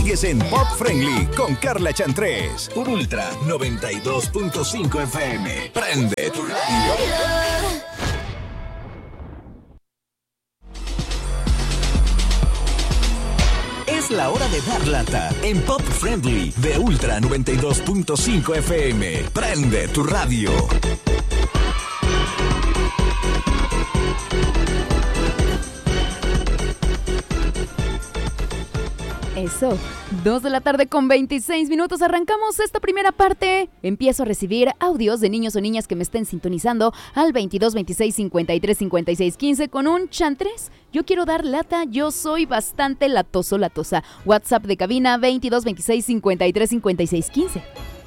Sigues en Pop Friendly con Carla Chantrés por Ultra 92.5 FM. Prende tu radio. Es la hora de dar lata en Pop Friendly de Ultra 92.5 FM. Prende tu radio. Eso, 2 de la tarde con 26 minutos. Arrancamos esta primera parte. Empiezo a recibir audios de niños o niñas que me estén sintonizando al 22 26 53 56 15 con un chantres. Yo quiero dar lata, yo soy bastante latosa. WhatsApp de cabina 22 26 53 56 15.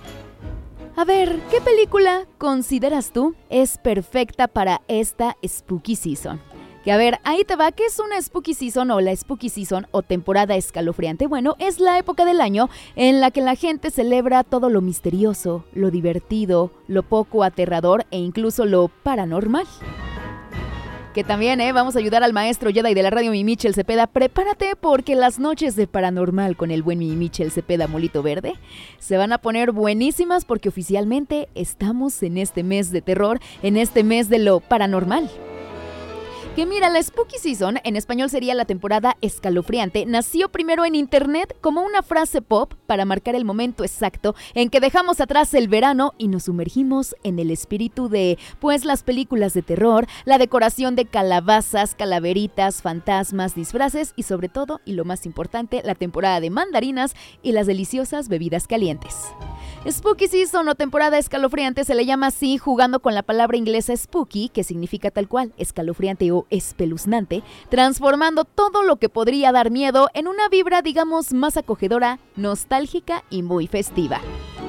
A ver, ¿qué película consideras tú es perfecta para esta Spooky Season? Que a ver, ahí te va, ¿qué es una Spooky Season o la Spooky Season o temporada escalofriante? Bueno, es la época del año en la que la gente celebra todo lo misterioso, lo divertido, lo poco aterrador e incluso lo paranormal. Que también, vamos a ayudar al maestro Jedi de la radio Mi Michel Cepeda. Prepárate porque las noches de paranormal con el buen Mi Michel Cepeda Molito Verde se van a poner buenísimas porque oficialmente estamos en este mes de terror, en este mes de lo paranormal. Que mira, la Spooky Season, en español sería la temporada escalofriante, nació primero en internet como una frase pop para marcar el momento exacto en que dejamos atrás el verano y nos sumergimos en el espíritu de, pues, las películas de terror, la decoración de calabazas, calaveritas, fantasmas, disfraces y sobre todo, y lo más importante, la temporada de mandarinas y las deliciosas bebidas calientes. Spooky Season o temporada escalofriante se le llama así jugando con la palabra inglesa spooky, que significa tal cual, escalofriante o espeluznante, transformando todo lo que podría dar miedo en una vibra, digamos, más acogedora, nostálgica y muy festiva.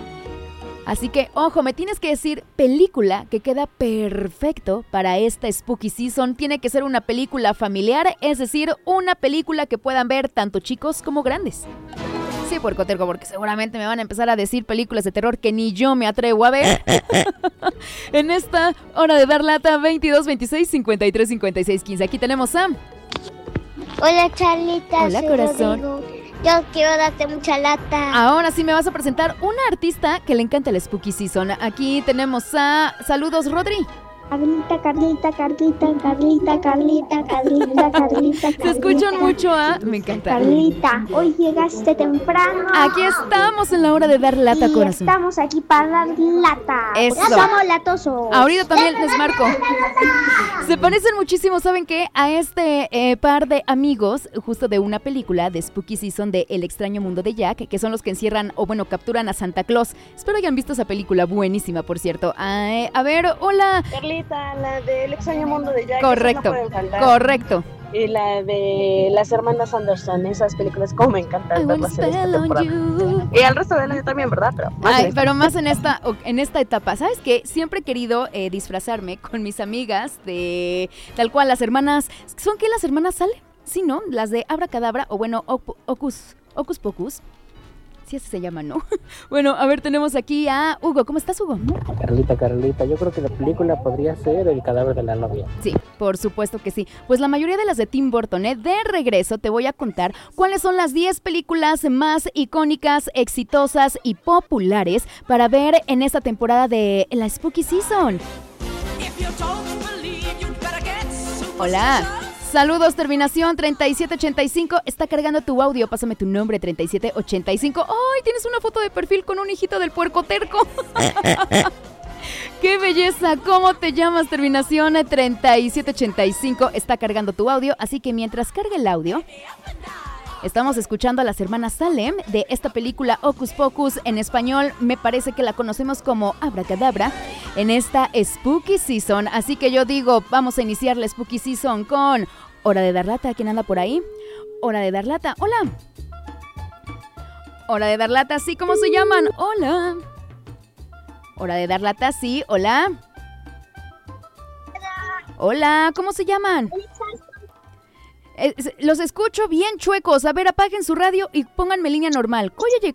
Así que, ojo, me tienes que decir película que queda perfecto para esta Spooky Season. Tiene que ser una película familiar, es decir, una película que puedan ver tanto chicos como grandes. Sí, puercoterco, porque seguramente me van a empezar a decir películas de terror que ni yo me atrevo a ver. En esta hora de dar lata, 22 26 53 56 15. Aquí tenemos a... Hola, Charlita. Hola, corazón. Rodrigo. Yo quiero darte mucha lata. Ahora sí me vas a presentar una artista que le encanta el Spooky Season. Aquí tenemos a... Saludos, Rodri. Carlita. Se escuchan mucho a... Me encanta. Carlita, hoy llegaste temprano. Aquí estamos en la hora de dar lata, y corazón. estamos aquí para dar lata. Eso. Ya somos latosos. Ahorita también les marco. Se parecen muchísimo, ¿saben qué? A este par de amigos, justo de una película de Spooky Season de El extraño mundo de Jack, que son los que encierran, o bueno, capturan a Santa Claus. Espero hayan visto esa película, buenísima, por cierto. A ver, hola. Carlita, la de El extraño mundo de Jack. Correcto, no faltar. correcto. Y la de las hermanas Anderson, esas películas como me encantan verlas en esta temporada. Y al resto del año también, ¿verdad? Pero más en esta etapa. ¿Sabes qué? Siempre he querido disfrazarme con mis amigas de tal cual las hermanas. ¿Son qué las hermanas salen? Sí, ¿no? Las de Abracadabra o bueno, Ocus Pocus. Sí, así se llama, ¿no? Bueno, a ver, tenemos aquí a Hugo. ¿Cómo estás, Hugo? Carlita, yo creo que la película podría ser El cadáver de la novia. Sí, por supuesto que sí. Pues la mayoría de las de Tim Burton, de regreso te voy a contar cuáles son las 10 películas más icónicas, exitosas y populares para ver en esta temporada de la Spooky Season. Hola. Saludos, terminación 3785. Está cargando tu audio. Pásame tu nombre, 3785. ¡Ay! Tienes una foto de perfil con un hijito del puerco terco. ¡Qué belleza! ¿Cómo te llamas? Terminación 3785. Está cargando tu audio. Así que mientras cargue el audio, estamos escuchando a las hermanas Salem de esta película Hocus Pocus. En español me parece que la conocemos como Abracadabra en esta Spooky Season. Así que yo digo, vamos a iniciar la Spooky Season con Hora de dar lata. ¿Quién anda por ahí? Hora de dar lata. Hola. Hora de dar lata, sí, ¿cómo se llaman? Hola. Hora de dar lata, sí, hola. Hola, ¿cómo se llaman? Los escucho bien chuecos. A ver, apaguen su radio y pónganme línea normal. Cóyeye.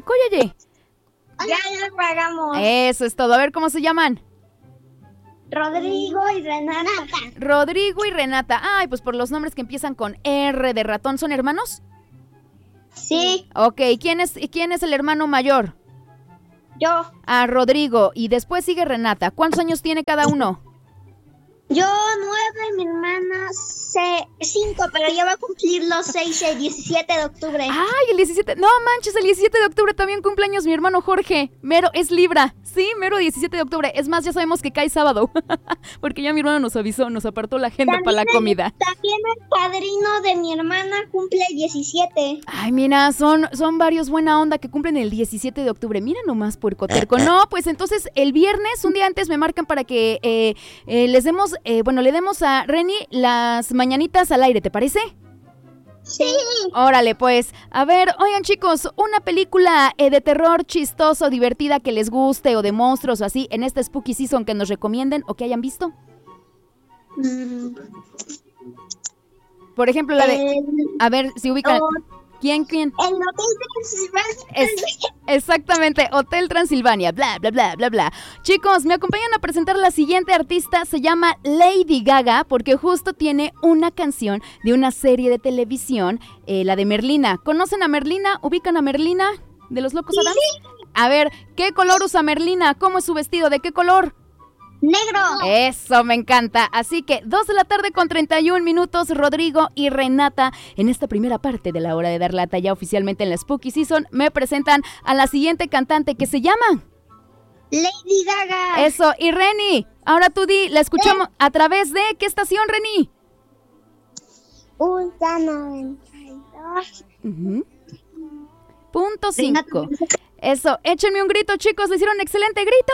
Ya pagamos. Eso es todo. A ver, ¿cómo se llaman? Rodrigo y Renata. Rodrigo y Renata. Ay, pues por los nombres que empiezan con R de ratón, ¿son hermanos? Sí. Ok, ¿quién es el hermano mayor? Yo. Rodrigo. Y después sigue Renata. ¿Cuántos años tiene cada uno? Yo 9, mi hermana 5, pero ya va a cumplir los 6 el 17 de octubre. ¡Ay, el 17! No manches, el 17 de octubre también cumpleaños mi hermano Jorge. Mero es Libra. Sí, mero 17 de octubre. Es más, ya sabemos que cae sábado. Porque ya mi hermano nos avisó, nos apartó la agenda para la comida. También el padrino de mi hermana cumple el 17. Ay, mira, son varios buena onda que cumplen el 17 de octubre. Mira nomás, puercoterco. No, pues entonces el viernes, un día antes, me marcan para que le demos a Reni las mañanitas al aire, ¿te parece? Sí. Órale, pues. A ver, oigan, chicos, una película de terror chistoso, divertida, que les guste, o de monstruos o así, en esta Spooky Season, que nos recomienden o que hayan visto. Por ejemplo, la de... A ver, si ubican... ¿Quién? El Hotel Transilvania. Exactamente, Hotel Transilvania, bla, bla, bla, bla, bla. Chicos, me acompañan a presentar la siguiente artista. Se llama Lady Gaga, porque justo tiene una canción de una serie de televisión, la de Merlina. ¿Conocen a Merlina? ¿Ubican a Merlina de los Locos Adams? Sí. A ver, ¿qué color usa Merlina? ¿Cómo es su vestido? ¿De qué color? Negro. Eso, me encanta. Así que 2:31 p.m, Rodrigo y Renata, en esta primera parte de la hora de dar lata, ya oficialmente en la Spooky Season, me presentan a la siguiente cantante, que se llama Lady Gaga. Eso, y Reni, ahora tú di, la escuchamos a través de ¿qué estación, Reni? Ultra 92. Punto 5. Eso, échenme un grito, chicos, le hicieron un excelente grito.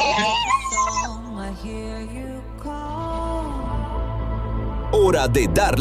Hora de dar